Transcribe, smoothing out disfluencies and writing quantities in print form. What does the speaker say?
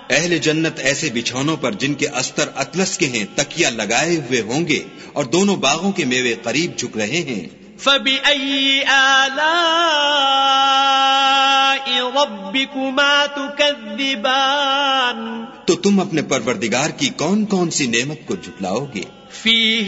अहले जन्नत ऐसे बिछौनों पर जिनके अस्तर अतलस के हैं तकिया लगाए हुए होंगे और दोनों बागों के मेवे करीब झुक रहे हैं। फबिअय्यि आलाइ रब्बिकुमा तुकज़्ज़िबान, तो तुम अपने परवरदिगार की कौन कौन सी नेमत को झुटलाओगे? फीहि